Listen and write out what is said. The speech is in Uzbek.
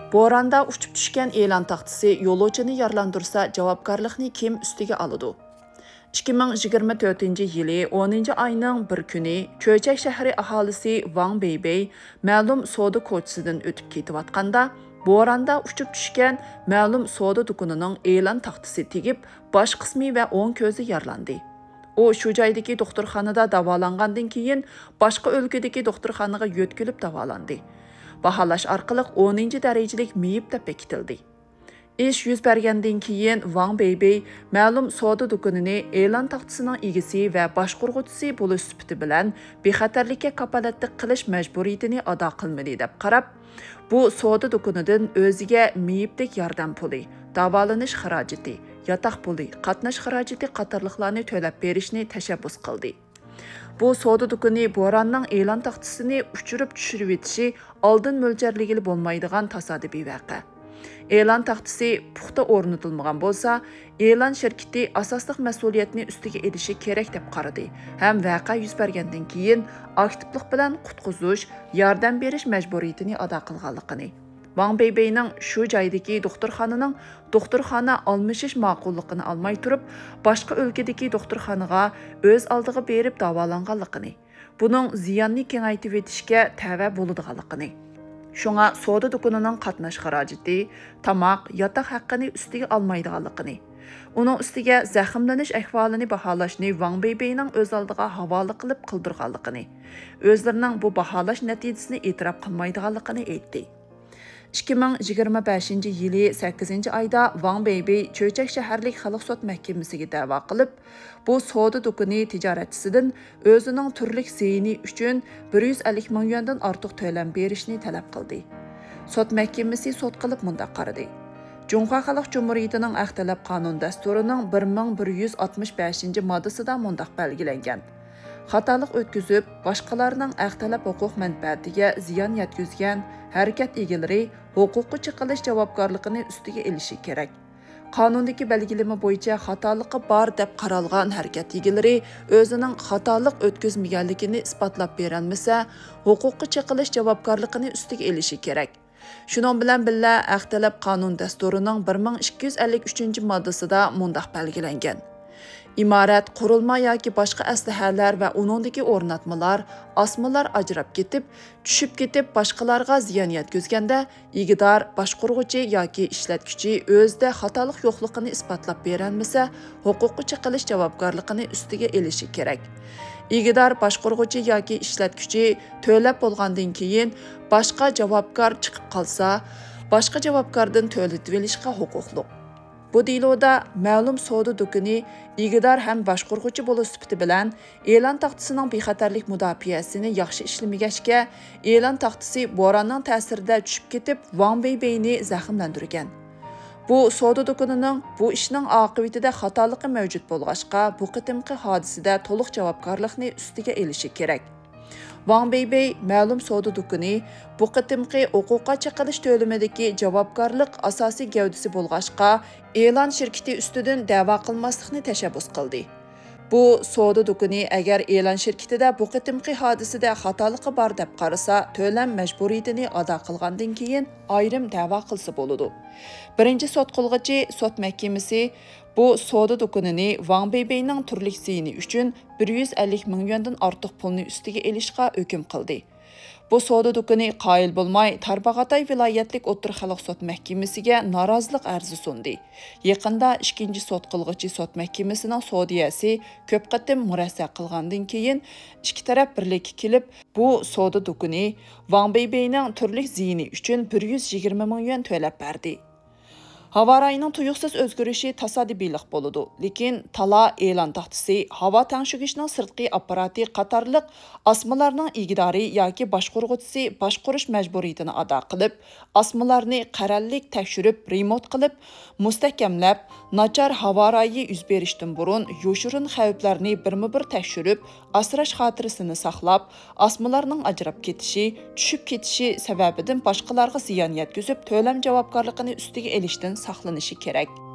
Bo'ronda uchib tushgan e'lon taxtasi yo'lovchini yaralandırsa javobgarlikni kim ustiga oladi? 2024-yili 10-ayning 1 kuni Cho'chak shahri aholisi Wang Beibei ma'lum savdo ko'chasidan o'tib ketayotganda bo'ronda uchib tushgan ma'lum savdo do'konining e'lon taxtasi tegib, bosh qismi va o'ng ko'zi yaralandi. U shu joydagi doktorxonada davolangandan keyin boshqa o'lkadagi doktorxonaga yo'tkilib davolandi. Baholash orqali 10-darajalik miyib deb bekitildi. Ish yuz bergandan keyin Wang Beibei ma'lum savdo do'konini e'lon taxtasining egasi va boshqaruvchisi bo'lish sifati bilan bexatarlikka kafolatlik qilish majburiyatini ado qilmadi deb qarab, bu savdo do'konidan o'ziga miyibdek yordam puli, davolanish xarajati, yotoq puli, qatnash xarajati qatorliqlarni to'lab berishni tashabbus qildi. Bu savdo do'koni bo'ronning e'lon taxtasini uchirib tushirib etishi oldin mo'ljallangan bo'lmaydigan tasodifiy voqea. E'lon taxtasi puxta o'rnatilmagan bo'lsa, e'lon shirkati asosliq mas'uliyatni ustiga olishi kerak deb qaradi. Ham voqea yuz bergandan keyin aktivlik bilan qutqizish, yordam berish majburiyatini ado qilganligini. Wang Beibeining shu joydagi doktorxona almashish ma'qulligini olmay turib, boshqa o'lkadagi doktorxonaga o'z oldiga berib davolanganligini, buning ziyonni kengaytib etishga ta'va bo'ladiganligini. Shunga savdo do'konining qatnash xarajati, tamoq, yotoq haqqini ustiga olmaydiganligini, uning ustiga zaxmlanish ahvolini baholashni Wang Beibeining o'z oldiga havola qilib qildirganligini, o'zlarining bu baholash natijasini e'tirof qilmaydiganligini aytdi. 2025-yili 8-ayda Wang Beibei Cho'chak shaharlik xalq sud mahkamasiga da'vo qilib, bu savdo do'koni tijoratchisidan o'zining turli ziyini uchun 150 ming yuandan ortiq to'lam berishni talab qildi. Sud mahkamasi sud qilib mundaq qaradi. Junxo Xalq Jumhuriyatining Ahtalab qonun dasturining 1165-moddasida mundaq belgilangan. Xatolik o'tkazib, boshqalarning ahtalab huquq manfaatiga ziyon yetkazgan harakat egalari huquqi chiqilish javobgarligini ustiga olishi kerak. Qonundagi belgilama bo'yicha xatoligi bor deb qaralgan harakat egalari o'zining xatolik o'tkazmaganligini isbotlab berolmasa, huquqi chiqilish javobgarligini ustiga olishi kerak. Shuning bilan birga ahtalab qonun dasturining 1253-moddasida mundaq belgilangan. İmarat, qurilma yoki boshqa aslahalar va uningdagi o'rnatmalar, osmalar ajrab ketib, tushib ketib boshqalarga ziyon yetkazganda, igidor, boshqaruvchi yoki ishlatuvchi o'zida xatolik yo'qligini isbotlab berolmasa, huquqi chiqilish javobgarligini ustiga olishi kerak. Igidor, boshqaruvchi yoki ishlatuvchi to'lab bo'lgandan keyin boshqa javobgar chiqib qolsa, boshqa javobgardan to'latib olishga huquqli. Bu deloda ma'lum savdo do'koni igidor ham boshqaruvchi bo'lish sifati bilan e'lon taxtasining bexatarlik mudofaasini yaxshi ishlamagachga, e'lon taxtasi bo'ronning ta'sirida tushib ketib, Wang Beibeini zaxmlantirgan. Bu savdo do'konining bu ishning oqibatida xatoligi mavjud bo'lg'achqa, bu qitimqi hodisada to'liq javobgarlikni ustiga olishi kerak. Wang Beibei ma'lum savdo do'koni bu qitimqi huquqqa chiqilish to'limidagi javobgarlik asosiy gavdasi bo'lg'achqa, e'lon shirkati ustidan da'vo qilmaslikni tashabbus qildi. Bu savdo do'koni agar e'lon shirkatida bu qitimqi hodisada xatoligi bor deb qarasa, to'lam majburiyatini ado qilgandan keyin ayrim da'vo qilsa bo'ladi. Birinchi sud qilg'ichi sud mahkamasi bu savdo do'konini Wang Beibeining turli ziyini uchun 150 ming yuandan ortiq pulni ustiga olishga hukm qildi. Bu savdo do'koni qoyil bo'lmay, Tarbag'atay viloyatlik o'tir xalq sud mahkamasiga norozilik arzi sundi. Yaqinda ikkinchi sud qilg'ichi sud mahkamasining sudiyasi ko'p qatim murassa qilgandan keyin ikki taraf birlikka kelib, bu savdo do'koni Wang Beibeining turli ziyini uchun 120 ming yuan to'lab berdi. Havo rayının tuyuqsiz o'zgarishi tasodifiylik bo'ladi, lekin tala e'lon taxtasi, havo tangshigishning sirtqi apparati qatorliq osmalarning igidori yoki boshqaruvchisi boshqarish majburiyatini ado qilib, osmalarni qarallik tekshirib, remont qilib, mustahkamlab, nachar havo rayi yuz berishdan burun yoshirin xavflarni birma-bir tekshirib, asrash xotirasini saqlab, osmalarning ajrab ketishi, tushib ketishi sababidan boshqalarga ziyon yetkazib, to'lam javobgarligini ustiga olishdan saqlanishi kerak.